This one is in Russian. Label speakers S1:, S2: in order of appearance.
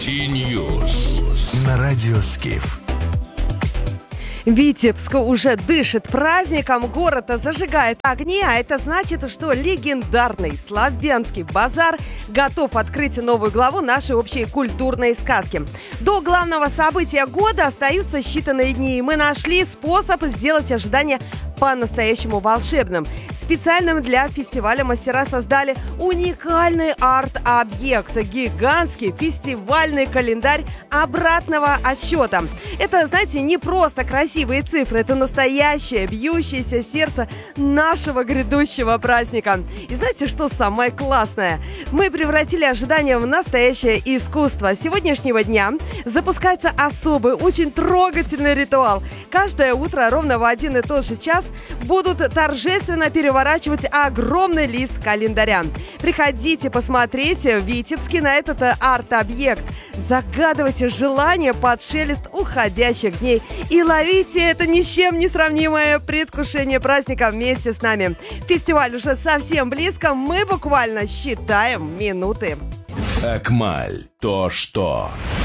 S1: Ти-Ньюс на радио Скиф.
S2: Витебск уже дышит праздником, город зажигает огни, а это значит, что легендарный славянский базар готов открыть новую главу нашей общей культурной сказки. До главного события года остаются считанные дни, и мы нашли способ сделать ожидание по-настоящему волшебным. Специальным для фестиваля мастера создали уникальный арт-объект – гигантский фестивальный календарь обратного отсчета. Это, знаете, не просто красивые цифры, это настоящее бьющееся сердце нашего грядущего праздника. И знаете, что самое классное? Мы превратили ожидания в настоящее искусство. С сегодняшнего дня запускается особый, очень трогательный ритуал. Каждое утро ровно в один и тот же час будут торжественно переворачивать огромный лист календаря. Приходите посмотреть в Витебске на этот арт-объект. Загадывайте желания под шелест уходящих дней и ловите это ни с чем не сравнимое предвкушение праздника вместе с нами. Фестиваль уже совсем близко, мы буквально считаем минуты.
S1: Акмаль. То, что...